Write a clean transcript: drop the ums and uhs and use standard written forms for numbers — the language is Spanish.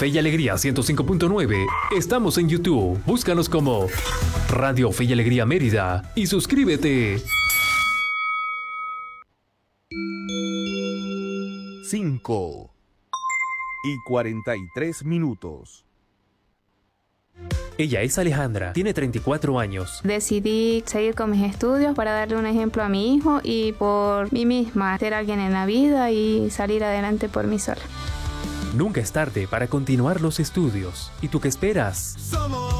Fe y Alegría 105.9. Estamos en YouTube. Búscanos como Radio Fe y Alegría Mérida y suscríbete. 5:43. Ella es Alejandra, tiene 34 años. Decidí seguir con mis estudios para darle un ejemplo a mi hijo y por mí misma, ser alguien en la vida y salir adelante por mí sola. Nunca es tarde para continuar los estudios. ¿Y tú qué esperas?